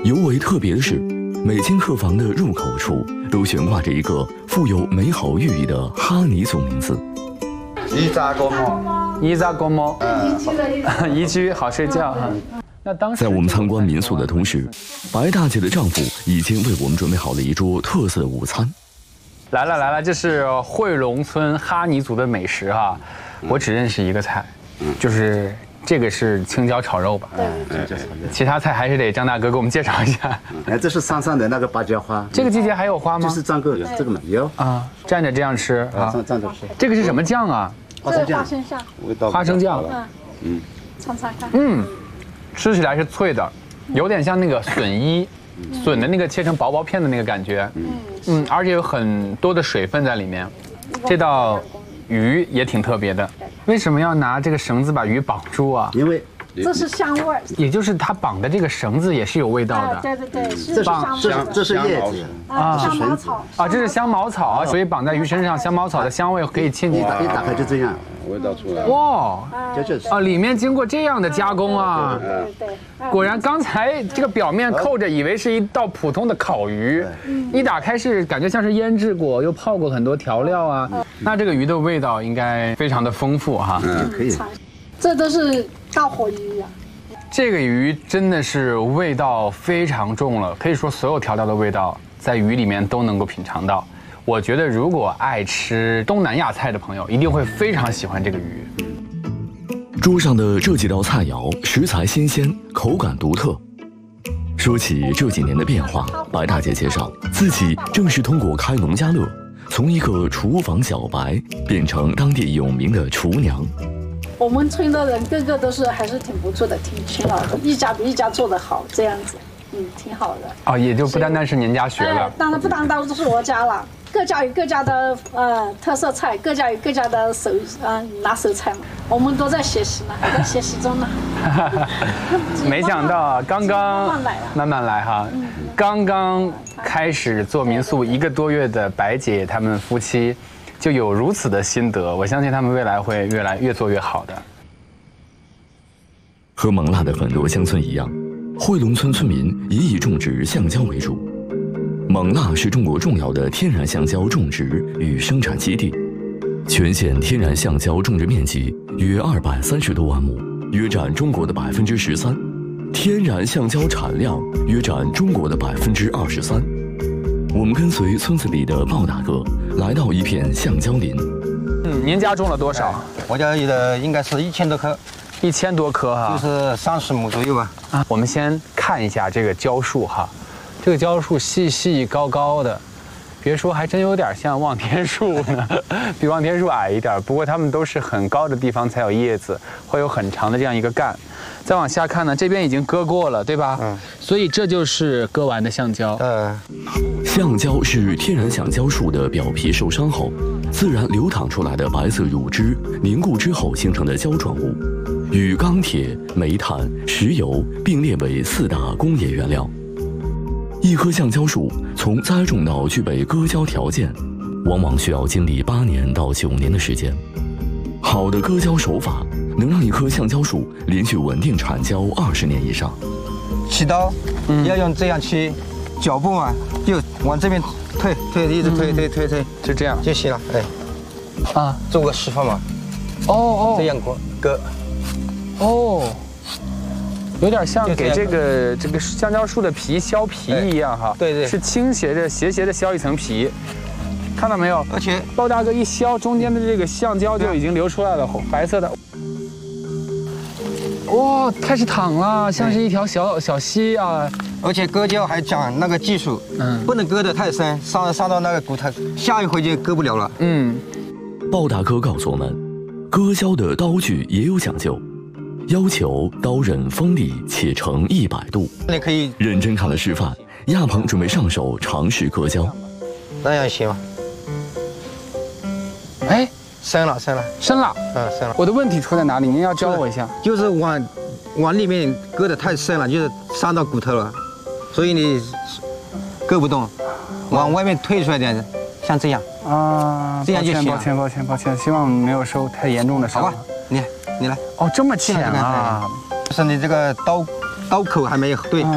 尤为特别的是，每间客房的入口处都悬挂着一个富有美好寓意的哈尼族名字。 伊扎公猫， 伊扎公猫，宜居好睡觉哈。那当时在我们参观民宿的同时，白大姐的丈夫已经为我们准备好了一桌特色的午餐。 来了，这是汇龙村哈尼族的美食哈。我只认识一个菜，就是这个是青椒炒肉吧？ 对， 其他菜还是得张大哥给我们介绍一下。 哎，这是山上的那个芭蕉花， 这个季节还有花吗？ 就是这个嘛，有啊，蘸着这样吃啊， 蘸着吃。 这个是什么酱啊？ 花生酱， 味道花生酱。 尝尝看。 吃起来是脆的，有点像那个笋的那个切成薄片的那个感觉。而且有很多的水分在里面。这道鱼也挺特别的，为什么要拿这个绳子把鱼绑住啊？ 因为这是香味儿， 也就是它绑的这个绳子也是有味道的。 对，是香味。 这是叶子啊，香茅草啊，这是香茅草啊，所以绑在鱼身上，香茅草的香味可以沁进来。 一打开就这样， 味道出来。 哇， 就是啊，里面经过这样的加工啊。 对。 果然，刚才这个表面扣着，以为是一道普通的烤鱼，一打开是感觉像是腌制过，又泡过很多调料啊。那这个鱼的味道应该非常的丰富哈。 可以。 这都是大火鱼啊。 这个鱼真的是味道非常重了，可以说所有调料的味道在鱼里面都能够品尝到。我觉得如果爱吃东南亚菜的朋友，一定会非常喜欢这个鱼。 桌上的这几道菜肴，食材新鲜，口感独特。说起这几年的变化，白大姐介绍，自己正是通过开农家乐，从一个厨房小白变成当地有名的厨娘。 我们村的人个个都是还是挺不错的，挺勤劳的，一家比一家做得好，这样子，挺好的。 哦，也就不单单是您家学了， 当然不单单都是我家了，各家有各家的特色菜，各家有各家的拿手菜嘛。我们都在学习呢，还在学习中呢。 没想到刚刚慢慢来哈，刚刚开始做民宿1个多月的白姐他们夫妻，就有如此的心得，我相信他们未来会越做越好的。 和勐腊的很多乡村一样，汇龙村村民也以种植橡胶为主。勐腊是中国重要的天然橡胶种植与生产基地，全县天然橡胶种植面积约230多万亩，约占中国的13%，天然橡胶产量约占中国的23%。我们跟随村子里的鲍大哥来到一片橡胶林。 您家种了多少？ 我家有的应该是1000多棵 ，1000多棵哈， 就是30亩左右吧。 我们先看一下这个蕉树哈，这个蕉树细细高高的，别说还真有点像望天树呢，比望天树矮一点。不过它们都是很高的地方才有叶子，会有很长的这样一个干。再往下看呢，这边已经割过了，对吧？所以这就是割完的橡胶。 橡胶是天然橡胶树的表皮受伤后，自然流淌出来的白色乳汁凝固之后形成的胶状物，与钢铁、煤炭、石油并列为4大工业原料。一棵橡胶树从栽种到具备割胶条件，往往需要经历8年到9年的时间。好的割胶手法能让一棵橡胶树连续稳定产胶20年以上。 起刀要用这样去，脚步嘛，就往这边推，一直推， 就这样就行了。做个示范嘛。这样割。 有点像给这个橡胶树的皮削皮一样哈。 对， 是倾斜着斜的削一层皮。看到没有？ 而且鲍大哥一削，中间的这个橡胶就已经流出来了，白色的。哇，开始淌了，像是一条小溪啊！ 而且割胶还讲那个技术，不能割得太深，伤到那个骨头，下一回就割不了了。 鲍大哥告诉我们，割胶的刀具也有讲究，要求刀刃锋利且呈100度。 你可以认真看了示范，亚鹏准备上手尝试割胶。 那样行吗？深了。 深了。我的问题出在哪里？您要教我一下。 就是往里面割得太深了，就是伤到骨头了，所以你割不动，往外面退出来点，像这样这样就行了。 抱歉，希望没有受太严重的伤。 好吧，你来。 哦，这么浅啊！ 就是你这个刀口还没有对。